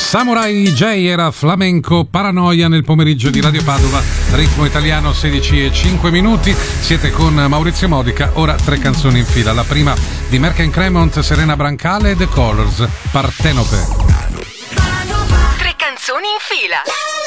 Samurai J era Flamenco Paranoia nel pomeriggio di Radio Padova, ritmo italiano 16:05. Siete con Maurizio Modica, ora 3 canzoni in fila. La prima di Merck & Cremont, Serena Brancale, The Colors, Partenope. 3 canzoni in fila.